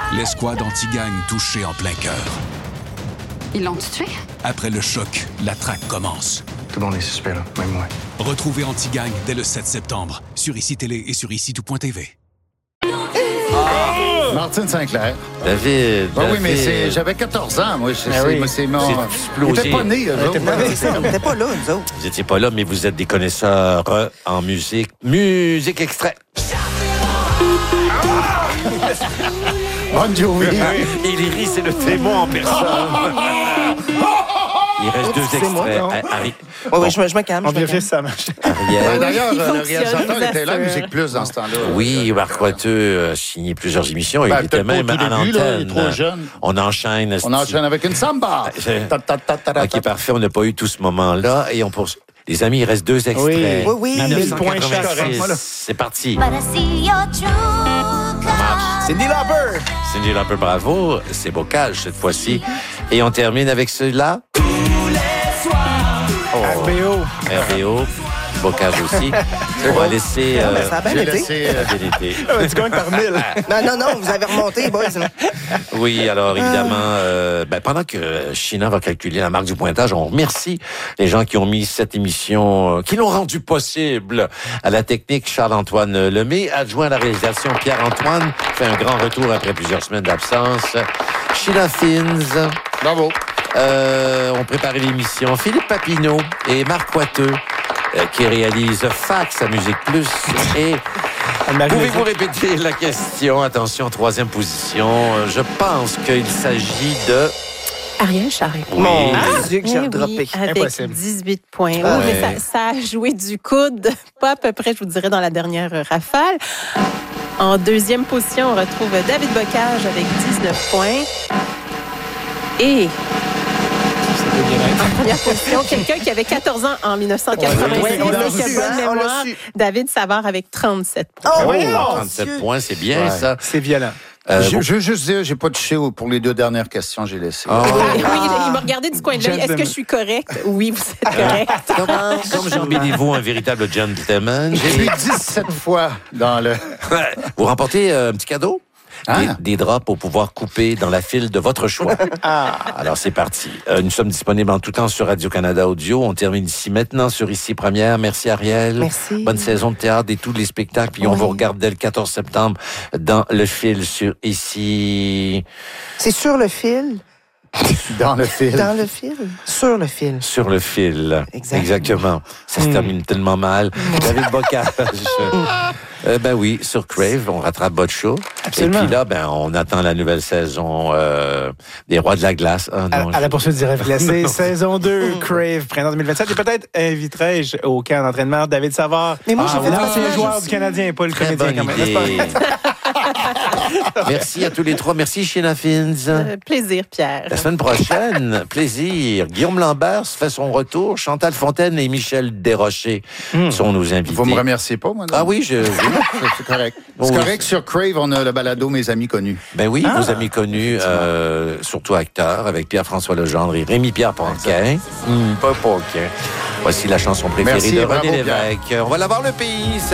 L'escouade anti-gang touchée en plein cœur. Ils l'ont tué? Après le choc, la traque commence. Tout le monde est suspect, là, même moi. Retrouvez Anti-Gang dès le 7 septembre sur ICI Télé et sur ICI-tout.tv. Martine Sinclair. David. Oui, mais j'avais 14 ans, moi. C'est mon... explosé. On n'était pas nés, On n'était pas là, nous autres. Vous n'étiez pas là, mais vous êtes des connaisseurs en musique. Musique extrait. Bon Jovi. Il rit, c'est le témoin en personne. Il reste deux extraits. Oui, je me calme. On vient faire ça, marche. D'ailleurs, le réalisateur était là à Musique Plus dans ce temps-là. Oui, Marc Wateux a signé plusieurs émissions. Il était même à l'antenne. Il est trop jeune. On enchaîne. On enchaîne avec une samba. OK, parfait. On n'a pas eu tout ce moment-là. Et on poursuit. Les amis, il reste deux extraits. Oui. 1986. C'est parti. Cindy Lauper. Cindy Lauper, bravo. C'est Bocage cette fois-ci. Et on termine avec celui-là. RBO. Bocage aussi. On va laisser... Ça a bien été. Tu gagnes par 1000. Non, vous avez remonté, boys. Oui, alors évidemment, pendant que China va calculer la marque du pointage, on remercie les gens qui ont mis cette émission, qui l'ont rendu possible. À la technique, Charles-Antoine Lemay, adjoint à la réalisation, Pierre-Antoine, fait un grand retour après plusieurs semaines d'absence. Sheila Fins. Bravo. On préparait l'émission. Philippe Papineau et Marc Wateux, qui réalise Fax à Musique Plus. Et pouvez-vous répéter la question? Attention, troisième position. Je pense qu'il s'agit de... Ariel Charret. Mon Dieu, que j'ai redroppé. Avec Impossible. 18 points. Oui, mais ça a joué du coude, pas à peu près, je vous dirais, dans la dernière rafale. En deuxième position, on retrouve David Bocage avec 19 points. Et en première position, quelqu'un qui avait 14 ans en 1986, bonne mémoire, David Savard avec 37 points. Oh, 37 points, c'est bien ça. C'est violent. Je veux juste dire, j'ai pas touché pour les deux dernières questions, j'ai laissé. Oui, il m'a regardé du coin de l'œil. Est-ce que je suis correcte? Oui, vous êtes correct. Comme Jean Béliveau, un véritable gentleman. J'ai vu 17 fois dans le... Vous remportez un petit cadeau? Des draps pour pouvoir couper dans la file de votre choix. Alors, c'est parti. Nous sommes disponibles en tout temps sur Radio-Canada Audio. On termine ici maintenant sur ICI Première. Merci, Ariel. Merci. Bonne saison de théâtre et tous les spectacles. Puis on vous regarde dès le 14 septembre dans le fil sur ICI. C'est sur le fil. Dans le fil. Dans le fil. Sur le fil. Sur le fil. Exactement. Ça se termine tellement mal. David Bocage. Ben oui, sur Crave, on rattrape votre show. Absolument. Et puis là, on attend la nouvelle saison des Rois de la Glace. À la poursuite du rêve glacé, saison 2, Crave, printemps 2027. Et peut-être inviterai-je au camp d'entraînement David Savard. Mais moi, j'ai fait l'ancien joueur du Canadien, pas le comédien quand même. Merci à tous les trois. Merci, Sheila Fins. Plaisir, Pierre. La semaine prochaine, plaisir. Guillaume Lambert fait son retour. Chantal Fontaine et Michel Desrochers sont nos invités. Vous me remerciez pas, moi? Non? Ah oui, c'est correct. C'est correct. Sur Crave, on a le balado Mes amis connus. Ben oui, vos amis connus, surtout acteurs, avec Pierre-François Legendre et Rémi-Pierre Paquin. Pas Paquin. Voici la chanson préférée de René Lévesque. On va l'avoir le pays.